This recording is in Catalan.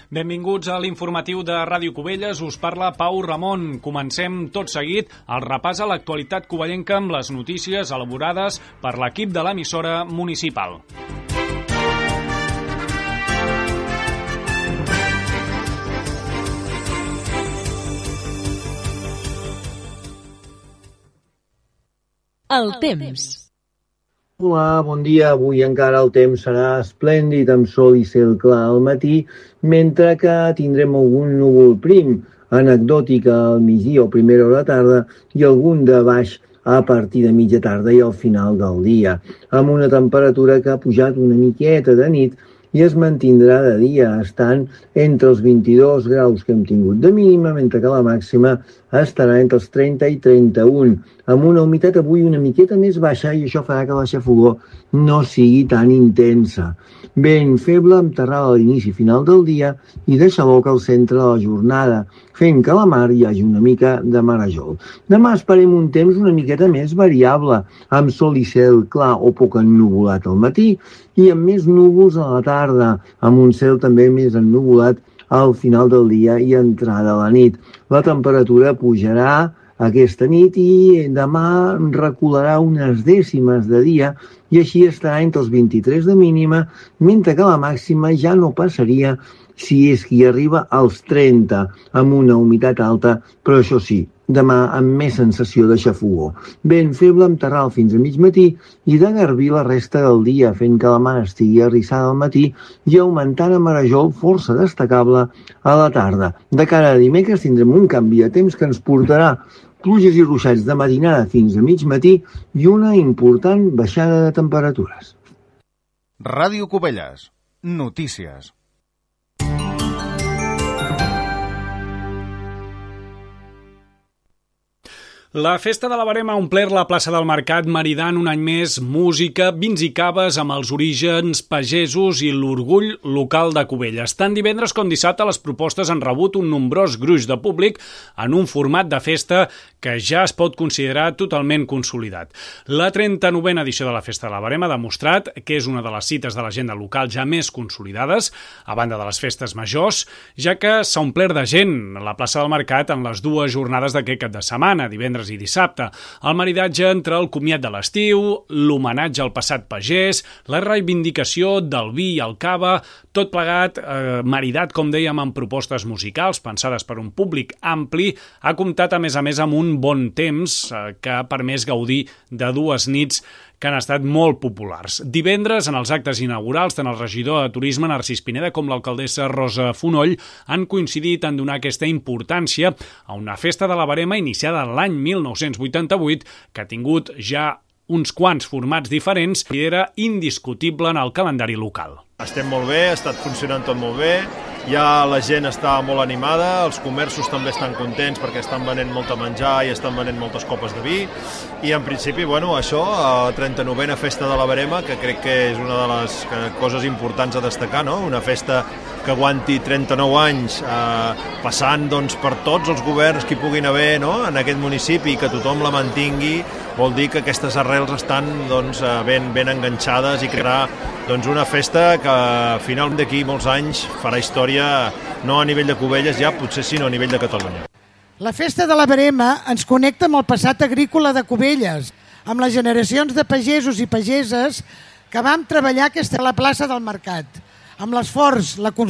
Benvinguts a l'informatiu de Ràdio Cubelles. Us parla Pau Ramon. Comencem tot seguit el repàs a l'actualitat covellenca amb les notícies elaborades per l'equip de l'emissora municipal. El temps. Hola, bon dia. Avui encara el temps serà esplèndid, amb sol i cel clar al matí, mentre que tindrem algun núvol prim, anecdòtic al migdia o primera hora de tarda i algun de baix a partir de mitja tarda i al final del dia, amb una temperatura que ha pujat una miqueta de nit i es mantindrà de dia, estant entre els 22 graus que hem tingut de mínima, mentre que la màxima estarà entre els 30 i 31, amb una humitat avui una miqueta més baixa i això farà que la xafogor no sigui tan intensa. Vent feble amb terrada a l'inici i final del dia i deixaló que al centre de la jornada, fent que a la mar hi hagi una mica de marejol. Demà esperem un temps una miqueta més variable, amb sol i cel clar o poc ennuvolat al matí i amb més núvols a la tarda, amb un cel també més ennuvolat al final del dia i entrada a la nit. La temperatura pujarà aquesta nit i demà recularà unes dècimes de dia i així estarà entre els 23 de mínima, mentre que la màxima ja no passaria si és que hi arriba als 30, amb una humitat alta, però això sí, demà amb més sensació de xafogor. Vent feble amb terral fins a mig matí i de garbí la resta del dia, fent que la mar estigui arrissada al matí i augmentant a marejol força destacable a la tarda. De cara a dimecres tindrem un canvi de temps que ens portarà pluges i ruixats de matinada fins a mig matí i una important baixada de temperatures. Ràdio Cubelles. Notícies. La Festa de la Verema ha omplert la plaça del Mercat, maridant un any més música, vins i caves amb els orígens pagesos i l'orgull local de Cubelles. Tant divendres com dissabte les propostes han rebut un nombrós gruix de públic en un format de festa que ja es pot considerar totalment consolidat. La 39a edició de la Festa de la Verema ha demostrat que és una de les cites de l'agenda local ja més consolidades, a banda de les festes majors, ja que s'ha omplert de gent a la plaça del Mercat en les dues jornades d'aquest cap de setmana, divendres i dissabte. El maridatge entre el comiat de l'estiu, l'homenatge al passat pagès, la reivindicació del vi i el cava, tot plegat maridat, com dèiem, amb propostes musicals pensades per un públic ampli, ha comptat a més amb un bon temps que ha permès gaudir de dues nits que han estat molt populars. Divendres, en els actes inaugurals, tant el regidor de Turisme, Narcís Pineda, com l'alcaldessa Rosa Fonoll han coincidit en donar aquesta importància a una festa de la Verema iniciada l'any 1988, que ha tingut ja uns quants formats diferents i era indiscutible en el calendari local. Estem molt bé, ha estat funcionant tot molt bé, ja la gent està molt animada, els comerços també estan contents perquè estan venent molt menjar i estan venent moltes copes de vi i en principi, això, la 39a Festa de la Verema, que crec que és una de les coses importants a destacar, no? Una festa que aguanti 39 anys passant per tots els governs que hi puguin haver, no? En aquest municipi, que tothom la mantingui, vol dir que aquestes arrels estan ben enganxades i crearà una festa que al final d'aquí molts anys farà història no a nivell de Cubelles ja, potser sinó a nivell de Catalunya. La Festa de la Verema ens connecta amb el passat agrícola de Cubelles, amb les generacions de pagesos i pageses que vam treballar aquesta a la plaça del Mercat, amb l'esforç, la